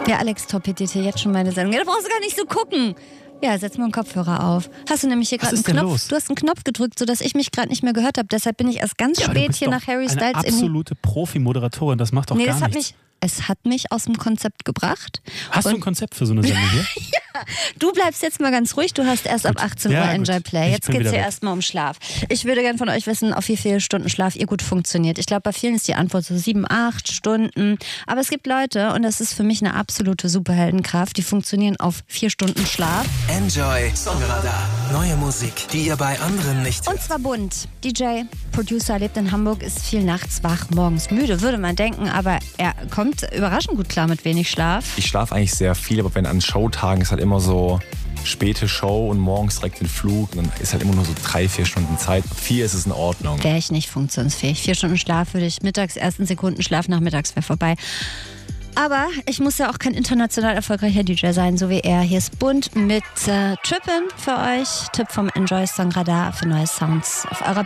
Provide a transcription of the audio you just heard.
Ja, Alex torpediert hier jetzt schon meine Sendung. Ja, da brauchst du gar nicht so gucken. Ja, setz mal einen Kopfhörer auf. Hast du nämlich hier gerade einen Knopf? Los? Du hast einen Knopf gedrückt, sodass ich mich gerade nicht mehr gehört habe. Deshalb bin ich erst ganz spät hier nach Harry Styles. Eine absolute Profi-Moderatorin, das macht doch gar nichts. Es hat mich aus dem Konzept gebracht. Hast du ein Konzept für so eine Sendung hier? Ja, du bleibst jetzt mal ganz ruhig. Du hast erst ab 18 Uhr Enjoy Play. Jetzt geht es hier erstmal um Schlaf. Ich würde gerne von euch wissen, auf wie viele Stunden Schlaf ihr gut funktioniert. Ich glaube, bei vielen ist die Antwort so 7, 8 Stunden. Aber es gibt Leute, und das ist für mich eine absolute Superheldenkraft, die funktionieren auf 4 Stunden Schlaf. Enjoy Songradar. Neue Musik, die ihr bei anderen nicht. Und zwar bunt. DJ, Producer, lebt in Hamburg, ist viel nachts wach, morgens müde, würde man denken, aber er kommt überraschend gut klar mit wenig Schlaf. Ich schlafe eigentlich sehr viel, aber wenn an Showtagen ist halt immer so späte Show und morgens direkt den Flug, dann ist halt immer nur so 3-4 Stunden Zeit. 4 ist es in Ordnung. Wäre ich nicht funktionsfähig. 4 Stunden Schlaf würde ich mittags, ersten Sekundenschlaf nachmittags wäre vorbei. Aber ich muss ja auch kein international erfolgreicher DJ sein, so wie er. Hier ist bunt mit Trippin' für euch. Tipp vom Enjoy Songradar für neue Sounds auf eurer